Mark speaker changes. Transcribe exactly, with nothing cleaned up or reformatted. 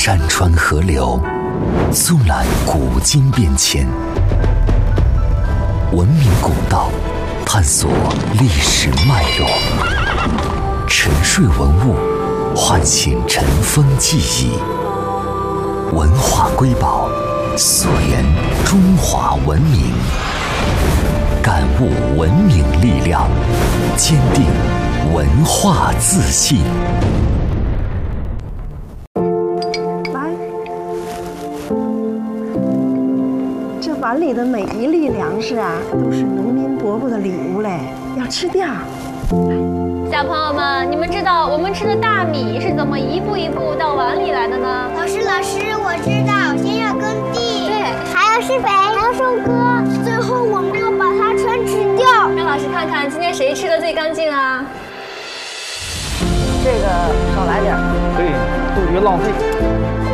Speaker 1: 山川河流，纵览古今变迁，文明古道，探索历史脉络，沉睡文物，唤醒尘封记忆，文化瑰宝，溯源中华文明，感悟文明力量，坚定文化自信。
Speaker 2: 碗里的每一粒粮食啊，都是农民伯伯的礼物嘞，要吃掉。
Speaker 3: 小朋友们，你们知道我们吃的大米是怎么一步一步到碗里来的呢？
Speaker 4: 老师，老师，我知道，先要耕地，
Speaker 3: 对，
Speaker 4: 还要施肥，还要收割，最后我们要把它全吃掉。
Speaker 3: 让老师看看今天谁吃的最干净啊？
Speaker 2: 这个少来点，
Speaker 5: 对，杜绝浪费。